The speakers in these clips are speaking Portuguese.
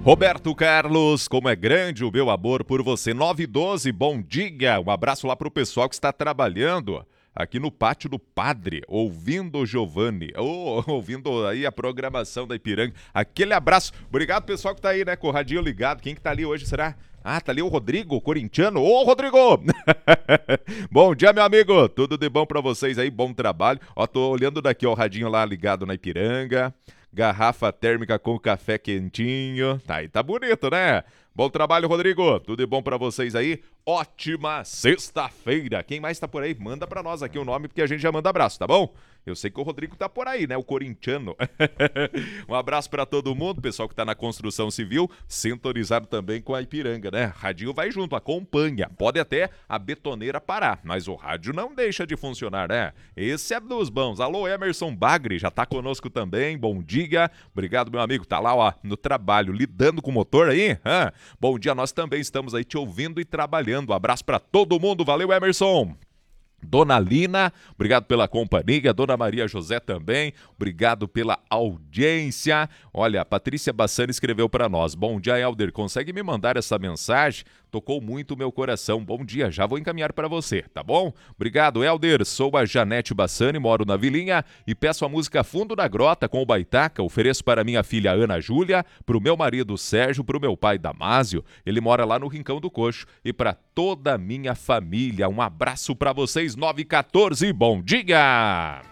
Roberto Carlos, como é grande o meu amor por você. 9:12, bom dia. Um abraço lá pro pessoal que está trabalhando aqui no Pátio do Padre, ouvindo o Giovanni, ouvindo aí a programação da Ipiranga. Aquele abraço. Obrigado, pessoal que tá aí, né, com o radinho ligado. Quem que tá ali hoje, será? Ah, tá ali o Rodrigo, o corintiano. Ô, Rodrigo! Bom dia, meu amigo. Tudo de bom pra vocês aí, bom trabalho. Ó, tô olhando daqui, ó, o radinho lá ligado na Ipiranga. Garrafa térmica com café quentinho. Tá aí, tá bonito, né? Bom trabalho, Rodrigo. Tudo de bom pra vocês aí. Ótima sexta-feira. Quem mais tá por aí? Manda pra nós aqui o nome, porque a gente já manda abraço, tá bom? Eu sei que o Rodrigo tá por aí, né? O corintiano. Um abraço pra todo mundo, pessoal que tá na construção civil, sintonizado também com a Ipiranga, né? Radinho vai junto, acompanha. Pode até a betoneira parar, mas o rádio não deixa de funcionar, né? Esse é dos bons. Alô, Emerson Bagre, já tá conosco também. Bom dia. Obrigado, meu amigo. Tá lá, ó, no trabalho, lidando com o motor aí. Bom dia, nós também estamos aí te ouvindo e trabalhando. Abraço pra todo mundo. Valeu, Emerson. Dona Lina, obrigado pela companhia. Dona Maria José também, obrigado pela audiência. Olha, a Patrícia Bassani escreveu para nós. Bom dia, Helder, consegue me mandar essa mensagem? Tocou muito o meu coração. Bom dia, já vou encaminhar para você, tá bom? Obrigado, Helder. Sou a Janete Bassani, moro na Vilinha e peço a música Fundo da Grota com o Baitaca. Ofereço para minha filha Ana Júlia, para o meu marido Sérgio, para o meu pai Damásio. Ele mora lá no Rincão do Coxo. E para toda a minha família. Um abraço para vocês. 9:14, bom dia!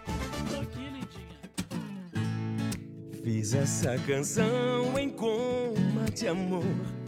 Fiz essa canção em coma de amor